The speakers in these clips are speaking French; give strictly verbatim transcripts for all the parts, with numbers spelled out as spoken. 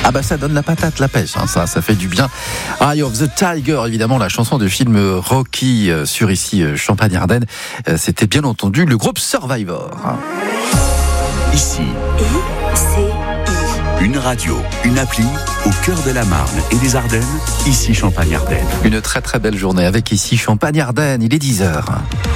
Ah bah ça donne la patate, la pêche, hein, ça, ça fait du bien. Eye of the Tiger, évidemment, la chanson du film Rocky euh, sur ici euh, Champagne-Ardenne. Euh, c'était bien entendu le groupe Survivor. Ici, I C I. une radio, une appli au cœur de la Marne et des Ardennes. Ici Champagne-Ardenne. Une très très belle journée avec ici Champagne-Ardenne. Il est dix heures.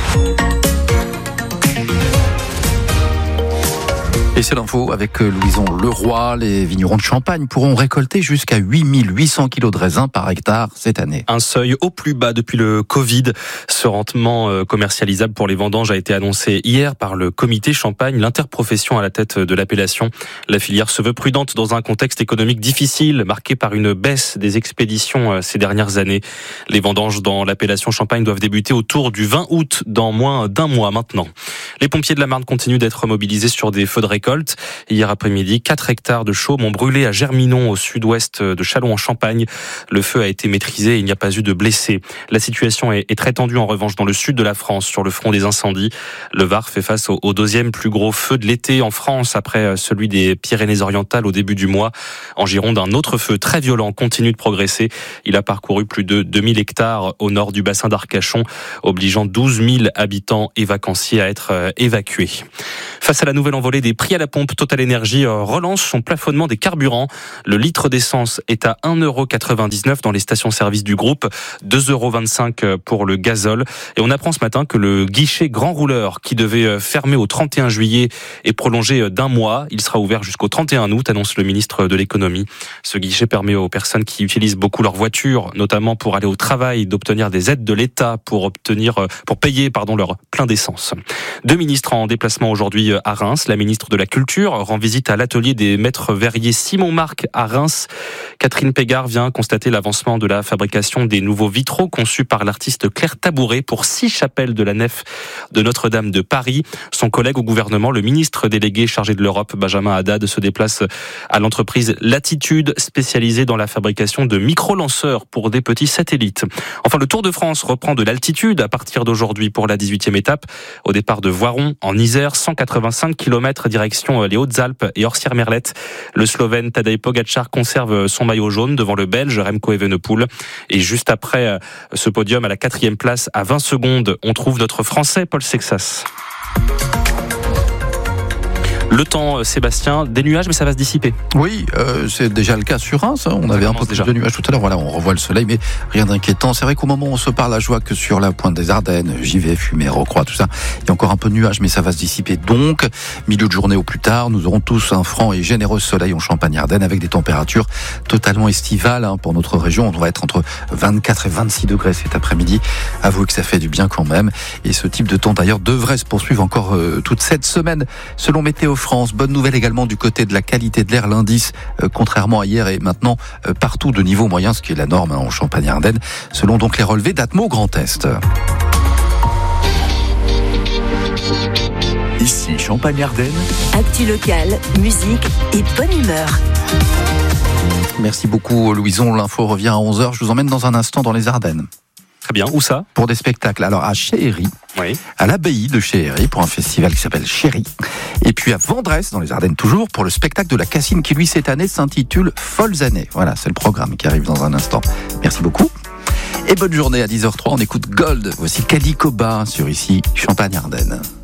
Et c'est l'info avec Louison Leroy. Les vignerons de Champagne pourront récolter jusqu'à huit mille huit cents kilos de raisins par hectare cette année. Un seuil au plus bas depuis le Covid. Ce rendement commercialisable pour les vendanges a été annoncé hier par le comité Champagne, l'interprofession à la tête de l'appellation. La filière se veut prudente dans un contexte économique difficile, marqué par une baisse des expéditions ces dernières années. Les vendanges dans l'appellation Champagne doivent débuter autour du vingt août, dans moins d'un mois maintenant. Les pompiers de la Marne continuent d'être mobilisés sur des feux de récolte. Hier après-midi, quatre hectares de chaume ont brûlé à Germinon, au sud-ouest de Châlons en Champagne. Le feu a été maîtrisé et il n'y a pas eu de blessés. La situation est, est très tendue en revanche dans le sud de la France, sur le front des incendies. Le Var fait face au, au deuxième plus gros feu de l'été en France, après celui des Pyrénées-Orientales au début du mois. En Gironde, un autre feu très violent continue de progresser. Il a parcouru plus de deux mille hectares au nord du bassin d'Arcachon, obligeant douze mille habitants et vacanciers à être évacués. Face à la nouvelle envolée des prix à la pompe, Total Energy relance son plafonnement des carburants. Le litre d'essence est à un euro quatre-vingt-dix-neuf dans les stations-service du groupe, deux euros vingt-cinq pour le gazole. Et on apprend ce matin que le guichet grand rouleur, qui devait fermer au trente et un juillet, est prolongé d'un mois. Il sera ouvert jusqu'au trente et un août, annonce le ministre de l'économie. Ce guichet permet aux personnes qui utilisent beaucoup leur voiture, notamment pour aller au travail, d'obtenir des aides de l'État pour obtenir, pour payer, pardon, leur plein d'essence. Deux ministres en déplacement aujourd'hui à Reims. La ministre de la Culture rend visite à l'atelier des maîtres verriers Simon Marc à Reims. Catherine Pégard vient constater l'avancement de la fabrication des nouveaux vitraux conçus par l'artiste Claire Tabouret pour six chapelles de la nef de Notre-Dame de Paris. Son collègue au gouvernement, le ministre délégué chargé de l'Europe, Benjamin Haddad, se déplace à l'entreprise Latitude, spécialisée dans la fabrication de micro-lanceurs pour des petits satellites. Enfin, le Tour de France reprend de l'altitude à partir d'aujourd'hui pour la dix-huitième étape. Au départ de Voiron, en Isère, cent quatre-vingt-cinq kilomètres direction les Hautes-Alpes et Orsières-Merlette. Le Slovène Tadej Pogačar conserve son maillot jaune devant le Belge Remco Evenepoel. Et juste après ce podium, à la quatrième place, à vingt secondes, on trouve notre Français Paul Sexas. Le temps, Sébastien, des nuages, mais ça va se dissiper. Oui, euh, c'est déjà le cas sur Reims. Hein. On avait un peu plus de nuages tout à l'heure. Voilà, on revoit le soleil, mais rien d'inquiétant. C'est vrai qu'au moment où on se parle, la joie que sur la pointe des Ardennes, Givet, Fumé, Rocroi, tout ça, il y a encore un peu de nuages, mais ça va se dissiper. Donc, milieu de journée au plus tard, nous aurons tous un franc et généreux soleil en Champagne-Ardenne avec des températures totalement estivales hein, pour notre région. On va être entre vingt-quatre et vingt-six degrés cet après-midi. Avouez que ça fait du bien quand même. Et ce type de temps d'ailleurs devrait se poursuivre encore euh, toute cette semaine, selon Météo France. Bonne nouvelle également du côté de la qualité de l'air. L'indice, euh, contrairement à hier, est maintenant euh, partout de niveau moyen, ce qui est la norme hein, en Champagne-Ardenne, selon donc les relevés d'Atmo Grand Est. Ici Champagne-Ardenne. Actu locale, musique et bonne humeur. Merci beaucoup Louison. L'info revient à onze heures. Je vous emmène dans un instant dans les Ardennes. Très bien, où ça ? Pour des spectacles. Alors à Chéhéry, oui. à l'abbaye de Chéhéry, pour un festival qui s'appelle Chéry. Et puis à Vendresse, dans les Ardennes toujours, pour le spectacle de la Cassine qui lui cette année s'intitule Folles années. Voilà, c'est le programme qui arrive dans un instant. Merci beaucoup. Et bonne journée à dix heures zéro trois, on écoute Gold. Voici Cadicoba sur ici Champagne-Ardenne.